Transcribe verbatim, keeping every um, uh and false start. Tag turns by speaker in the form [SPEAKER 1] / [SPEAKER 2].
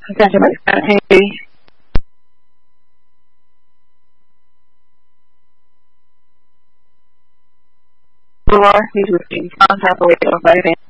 [SPEAKER 1] Attention, Mister Kennedy. Floor, he's receiving contact with the